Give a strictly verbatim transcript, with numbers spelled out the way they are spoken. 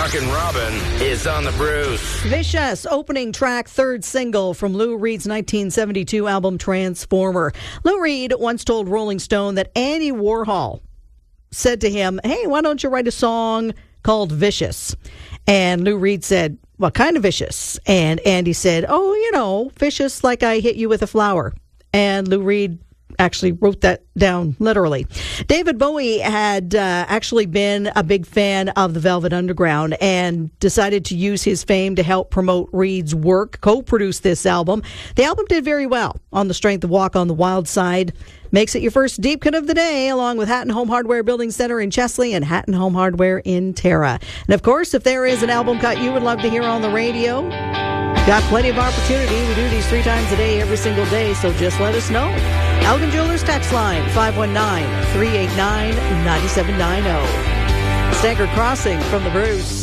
Rockin' Robin is on the Bruce. Vicious, opening track, third single from Lou Reed's nineteen seventy-two album Transformer. Lou Reed once told Rolling Stone that Andy Warhol said to him, hey, why don't you write a song called Vicious? And Lou Reed said, what kind of vicious? And Andy said, oh, you know, vicious like I hit you with a flower. And Lou Reed actually wrote that down literally. David Bowie had uh, actually been a big fan of the Velvet Underground and decided to use his fame to help promote Reed's work, co-produce this album. The album did very well on the strength of Walk on the Wild Side. Makes it your first deep cut of the day, along with Hatton Home Hardware Building Center in Chesley and Hatton Home Hardware in Tara. And of course, if there is an album cut you would love to hear on the radio, got plenty of opportunity. We do these three times a day, every single day, so just let us know. Elgin Jewelers text line, five one nine, three eight nine, nine seven nine zero. Staggard Crossing from the Bruce.